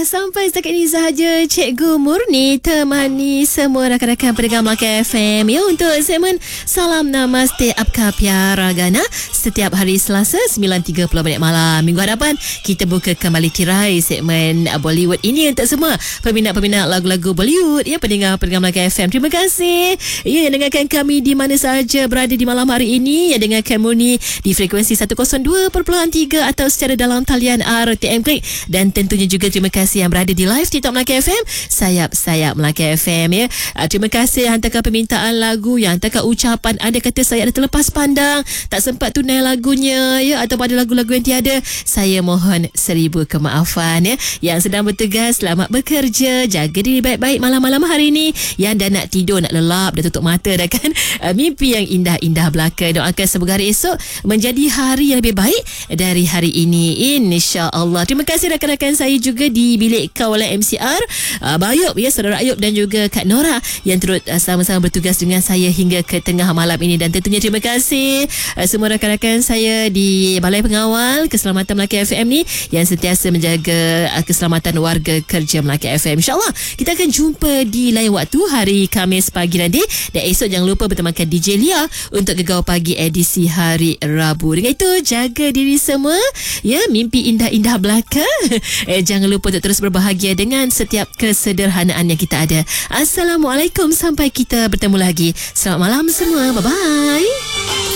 sampai setakat ini sahaja Cikgu Murni temani semua rakan-rakan pendengar Melaka FM ya, untuk segmen Salam Namaste Apka Pyara Gana setiap hari Selasa 9.30 malam. Minggu hadapan kita buka kembali tirai segmen Bollywood ini untuk semua peminat-peminat lagu-lagu Bollywood ya, pendengar-pendengar Melaka FM. Terima kasih ya yang dengarkan kami di mana sahaja berada di malam hari ini, yang dengarkan Murni di frekuensi 102.3 atau secara dalam talian RTM Klik, dan tentunya juga terima kasih yang berada di live TikTok Melaka FM, sayap-sayap Melaka FM ya. Terima kasih hantarkan permintaan lagu, yang hantarkan ucapan anda kata saya ada terlepas pandang, tak sempat tunai lagunya ya, atau pada lagu-lagu yang tiada, saya mohon 1000 kemaafan ya. Yang sedang bertugas, selamat bekerja, jaga diri baik-baik malam-malam hari ini. Yang dah nak tidur, nak lelap, dah tutup mata dah kan, mimpi yang indah-indah belaka. Doakan semoga hari esok menjadi hari yang lebih baik dari hari ini, insya-Allah. Terima kasih rakan-rakan saya juga di bilik kawalan MCR, Bayub ya, saudara Ayub dan juga Kak Nora yang turut sama-sama bertugas dengan saya hingga ke tengah malam ini. Dan tentunya terima kasih semua rakan-rakan saya di Balai Pengawal Keselamatan Melaka FM ni yang sentiasa menjaga keselamatan warga kerja Melaka FM. InsyaAllah kita akan jumpa di lain waktu hari Khamis pagi nanti, dan esok jangan lupa bertemankan DJ Lia untuk Gegar Pagi edisi hari Rabu. Dengan itu jaga diri semua ya, mimpi indah-indah belaka. Jangan lupa untuk terus berbahagia dengan setiap kesederhanaan yang kita ada. Assalamualaikum, sampai kita bertemu lagi. Selamat malam semua, bye-bye.